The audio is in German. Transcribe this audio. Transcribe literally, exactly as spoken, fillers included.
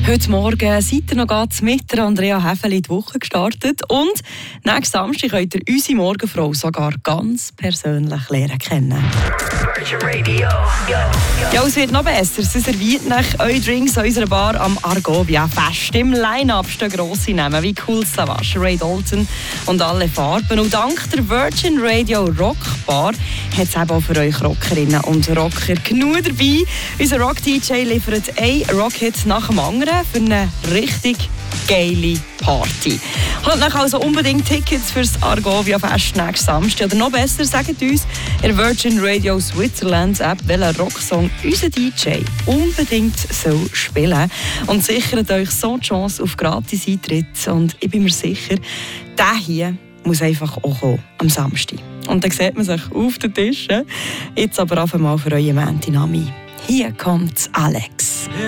Heute Morgen seid ihr noch ganz mit der Andrea Häfeli in die Woche gestartet und nächsten Samstag könnt ihr unsere Morgenfrau sogar ganz persönlich lernen kennen. Ja, es wird noch besser. Sie serviert nach euren Drinks an unserer Bar am Argovia Fest. Im Line-Up stehen grosse Namen wie Cool Savage, Ray Dalton und alle Farben. Und dank der Virgin Radio Rock Bar hat es eben auch für euch Rockerinnen und Rocker genug dabei. Unser Rock-D J liefert ein Rock-Hit nach dem anderen für eine richtig geile Party. Holt euch also unbedingt Tickets für das Argovia Fest nächsten Samstag. Oder noch besser, sagt uns in der Virgin Radio Switzerland App, welchen Rocksong unser D J unbedingt soll spielen. Und sichert euch so die Chance auf Gratis-Eintritt. Und ich bin mir sicher, der hier muss einfach auch kommen, am Samstag. Und dann sieht man sich auf den Tisch. Jetzt aber auf einmal für eure Mäntinami. Hier kommt Alex.